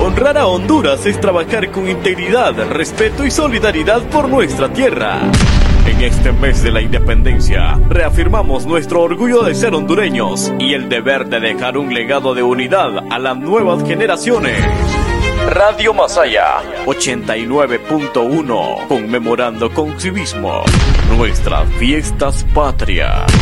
honrar a Honduras es trabajar con integridad, respeto y solidaridad por nuestra tierra. En este mes de la independencia, reafirmamos nuestro orgullo de ser hondureños y el deber de dejar un legado de unidad a las nuevas generaciones. Radio Masaya 89.1, conmemorando con civismo nuestras fiestas patrias.